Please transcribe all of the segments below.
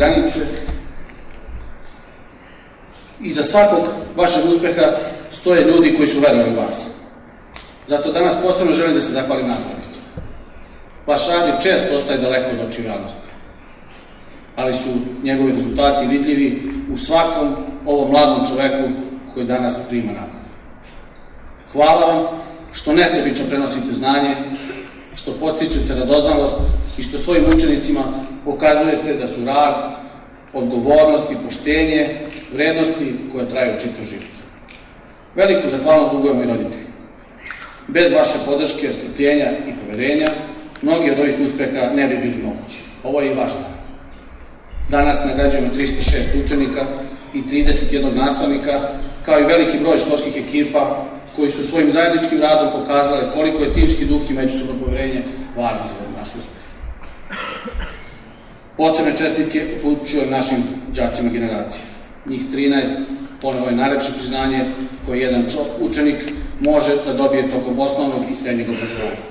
granice. Iza svakog vašeg uspeha stoje ljudi koji su verovali u vas. Zato danas posebno želim da se zahvalim nastavnicima. Vaš rad često ostaje daleko od očiju javnosti, ali su njegovi rezultati vidljivi u svakom ovom mladom čoveku koji danas prima nagradu. Hvala vam što nesebično prenosite znanje, što postičete radoznalost i što svojim učenicima pokazujete da su rad, odgovornost i poštenje vrednosti koje traju čitav život. Veliku zahvalnost dugujemo i roditelji. Bez vaše podrške, strpljenja i poverenja, mnogi od ovih uspeha ne bi bili mogući. Ovo je i vaš dan. Danas nagrađujemo 306 učenika i 31 nastavnika, kao i veliki broj školskih ekipa koji su svojim zajedničkim radom pokazali koliko je timski duh i međusobno poverenje važno za naš uspeh. Posebne čestitke upućujem našim đacima generacije. Njih 13, ponovo je najlepše priznanje koje jedan učenik može da dobije tokom osnovnog i srednjeg obrazovanja.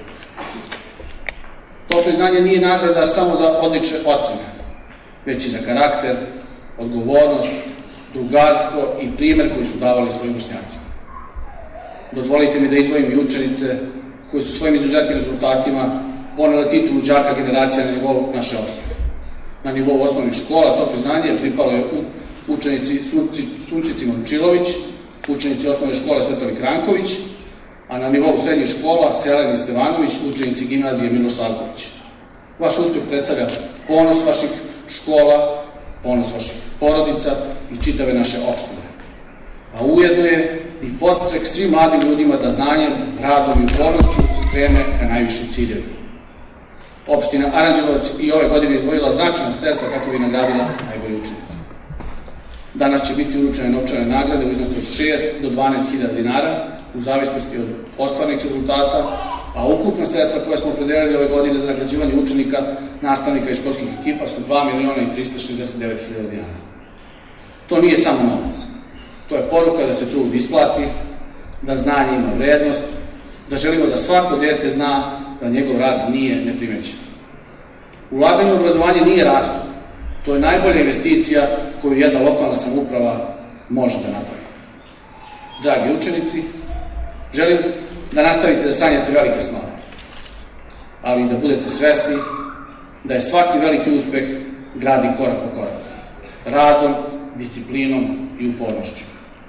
To priznanje nije nagrada samo za odlične ocene, već i za karakter, odgovornost, drugarstvo i primer koji su davali svojim vršnjacima. Dozvolite mi da izdvojim i učenice koji su svojim izuzetnim rezultatima ponele titulu đaka generacija na nivou naše opštine. Na nivou osnovnih škola to priznanje pripalo je učenici Sunčici Momčilović, učenici osnovne škole Svetoli Kranković, a na nivou srednjih škola Seleni Stevanović, učenici gimnazije Miloš Savković. Vaš uspeh predstavlja ponos vaših škola, ponos vaših porodica i čitave naše opštine. A ujedno je i podstrek svim mladim ljudima da znanjem, radom i upornošću streme ka najvišim ciljevima. Opština Aranđelovac i ove godine izdvojila značajna sredstva kako bi nagradila najbolje učenike. Danas će biti uručene novčane nagrade u iznosu od 6 do 12.000 dinara, u zavisnosti od ostvarenih rezultata, a ukupna sredstva koja smo opredelili ove godine za nagrađivanje učenika, nastavnika i školskih ekipa su 2.369.000 dinara. To nije samo novac. To je poruka da se trud isplati, da znanje ima vrednost, da želimo da svako dete zna da njegov rad nije neprimećen. Ulaganje u obrazovanje nije rashod. To je najbolja investicija koju jedna lokalna samouprava može da napravi. Dragi učenici, želim da nastavite da sanjate velike snove, ali da budete svesni da je svaki veliki uspeh gradi korak po korak, radom, disciplinom i upornošću.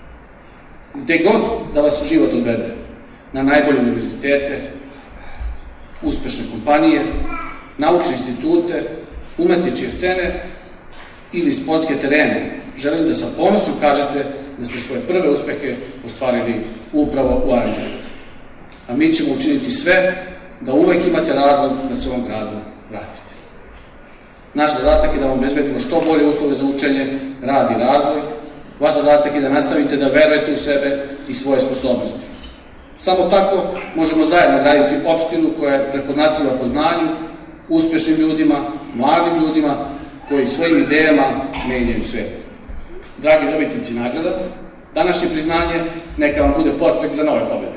Gde god da vas život odvede, na najbolje univerzitete, uspešne kompanije, naučne institute, umetničke scene ili sportske terene, želim da sa ponosom kažete da ste svoje prve uspehe ostvarili upravo u Aranđelovcu. A mi ćemo učiniti sve da uvek imate razlog da se ovom gradu vratite. Naš zadatak je da vam obezbedimo što bolje uslove za učenje, rad i razvoj. Vaš zadatak je da nastavite da verujete u sebe i svoje sposobnosti. Samo tako možemo zajedno graditi opštinu koja je prepoznatljiva po znanju, uspešnim ljudima, mladim ljudima koji svojim idejama menjaju svet. Dragi dobitnici nagrada, današnje priznanje neka vam bude podstrek za nove pobede.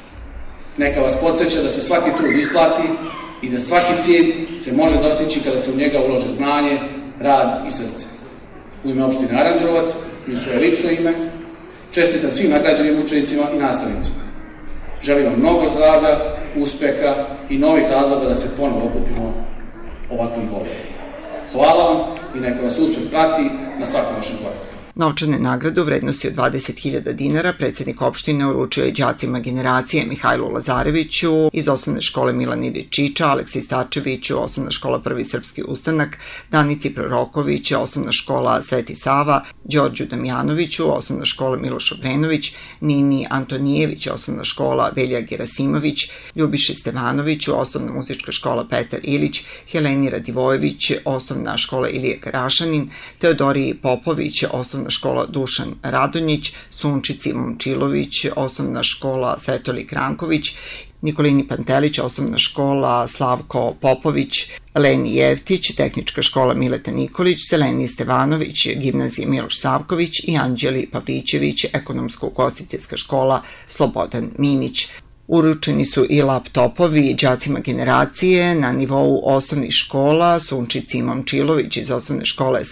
Neka vas podsjeća da se svaki trud isplati i da svaki cilj se može dostići kada se u njega ulože znanje, rad i srce. U ime opštine Aranđelovac i u svoje lično ime čestitam svim nagrađenim učenicima i nastavnicima. Želim vam mnogo zdravlja, uspeha i novih razloga da se ponovo okupimo ovakvom pobedom. Hvala vam i neka vas uspeh prati na svakom vašem koraku. Novčane nagrade u vrednosti od 20.000 dinara predsjednik opštine uručio je đacima generacije Mihajlu Lazareviću iz osnovne škole Milan Ilić Čiča, Aleksi Stačeviću, osnovna škola Prvi srpski ustanak, Danici Proroković, osnovna škola Sveti Sava, Đorđu Damjanoviću, osnovna škola Miloš Obrenović, Nini Antonijević, osnovna škola Velja Gerasimović, Ljubiši Stevanoviću, osnovna muzička škola Petar Ilić, Heleni Radivojević, osnovna škola Ilije Karašanin, Teodoriji Popović, osnovna škola Dušan Radonjić, Sunčici Momčilović, osnovna škola Svetoli Kranković, Nikolini Pantelić, osnovna škola Slavko Popović, Leni Jevtić, tehnička škola Mileta Nikolić, Seleni Stevanović, gimnazija Miloš Savković i Anđeli Pavlićević, ekonomsko-ugostiteljska škola Slobodan Minić. Uručeni su i laptopovi đacima generacije na nivou osnovnih škola Sunčici Momčilović iz osnovne škole